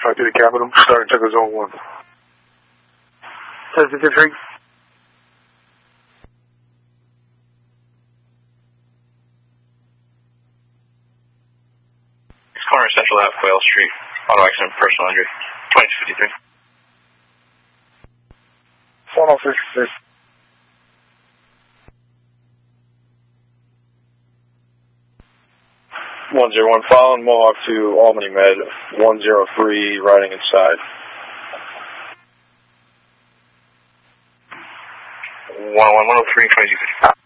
to the Capitol, starting to zone 1. 1053. Corner Central Ave, Quayle Street. Auto accident, personal injury. 2053. 1053. (101) following Mohawk to Albany Med, 103 riding inside. 101, 103, 2255.